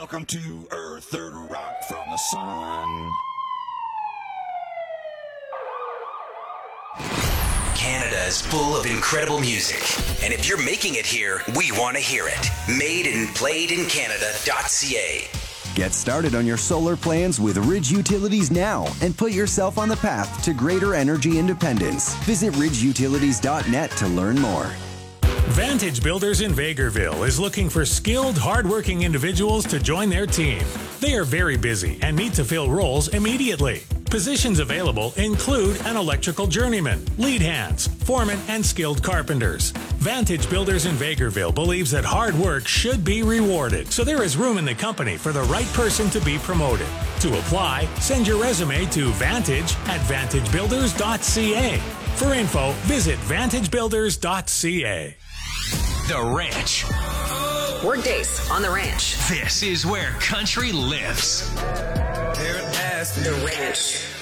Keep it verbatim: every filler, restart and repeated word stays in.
Welcome to Earth, third rock from the sun. Canada is full of incredible music, and if you're making it here, we want to hear it. Made and played in Canada dot c a. Get started on your solar plans with Ridge Utilities now and put yourself on the path to greater energy independence. Visit ridge utilities dot net to learn more. Vantage Builders in Vegreville is looking for skilled, hardworking individuals to join their team. They are very busy and need to fill roles immediately. Positions available include an electrical journeyman, lead hands, foreman, and skilled carpenters. Vantage Builders in Vegreville believes that hard work should be rewarded, so there is room in the company for the right person to be promoted. To apply, send your resume to vantage at vantage builders dot c a. For info, visit vantage builders dot c a. The Ranch. Workdays on the Ranch. This is where country lives. The Ranch.